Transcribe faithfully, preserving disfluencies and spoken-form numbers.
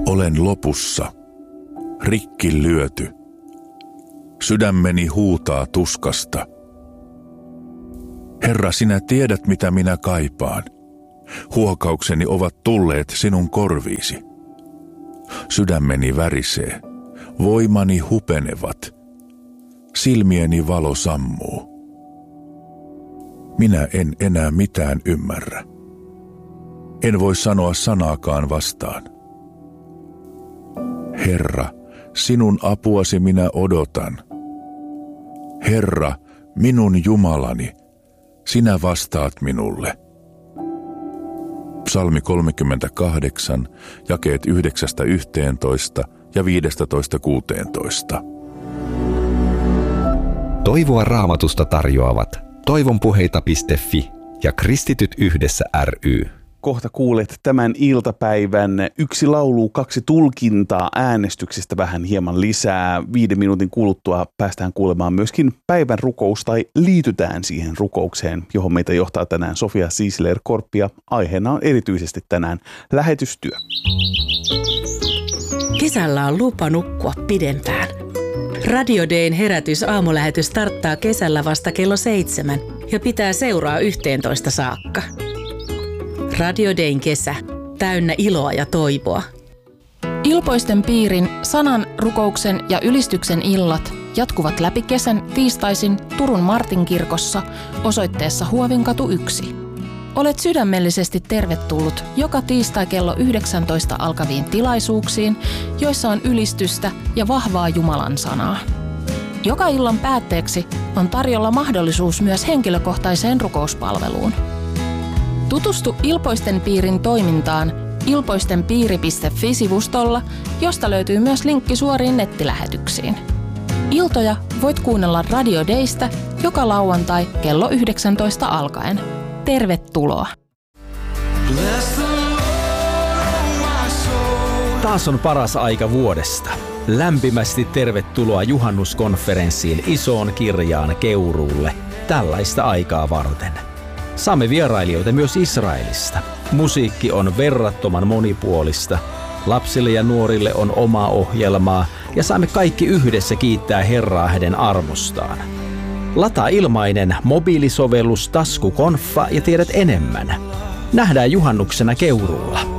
Olen lopussa, rikki lyöty. Sydämeni huutaa tuskasta. Herra, sinä tiedät, mitä minä kaipaan. Huokaukseni ovat tulleet sinun korviisi. Sydämeni värisee, voimani hupenevat. Silmieni valo sammuu. Minä en enää mitään ymmärrä. En voi sanoa sanaakaan vastaan. Herra, sinun apuasi minä odotan. Herra, minun Jumalani, sinä vastaat minulle. Psalmi kolmekymmentäkahdeksan, jakeet yhdeksästä yhteentoista ja viidestätoista kuuteentoista. Toivoa Raamatusta tarjoavat toivonpuheita piste fi ja Kristityt yhdessä ry. Kohta kuulet tämän iltapäivän yksi laulu, kaksi tulkintaa äänestyksistä vähän hieman lisää. Viiden minuutin kuluttua päästään kuulemaan myöskin päivän rukous tai liitytään siihen rukoukseen, johon meitä johtaa tänään Sofia Siisler-Korppi ja aiheena on erityisesti tänään lähetystyö. Kesällä on lupa nukkua pidempään. Radio Dayn herätys aamulähetys starttaa kesällä vasta kello seitsemän ja pitää seuraa yhteentoista saakka. Radio Dayn kesä, täynnä iloa ja toivoa. Ilpoisten piirin, sanan, rukouksen ja ylistyksen illat jatkuvat läpi kesän tiistaisin Turun Martinkirkossa osoitteessa Huovinkatu yksi. Olet sydämellisesti tervetullut joka tiistai kello yhdeksäntoista alkaviin tilaisuuksiin, joissa on ylistystä ja vahvaa Jumalan sanaa. Joka illan päätteeksi on tarjolla mahdollisuus myös henkilökohtaiseen rukouspalveluun. Tutustu Ilpoisten piirin toimintaan ilpoistenpiiri piste fi-sivustolla, josta löytyy myös linkki suoriin nettilähetyksiin. Iltoja voit kuunnella Radio Daystä joka lauantai kello yhdeksäntoista alkaen. Tervetuloa! Taas on paras aika vuodesta. Lämpimästi tervetuloa juhannuskonferenssiin Isoon Kirjaan Keuruulle tällaista aikaa varten. Saamme vierailijoita myös Israelista. Musiikki on verrattoman monipuolista. Lapsille ja nuorille on omaa ohjelmaa ja saamme kaikki yhdessä kiittää Herraa hänen armostaan. Lataa ilmainen mobiilisovellus Taskukonfa ja tiedät enemmän. Nähdään juhannuksena Keuruulla.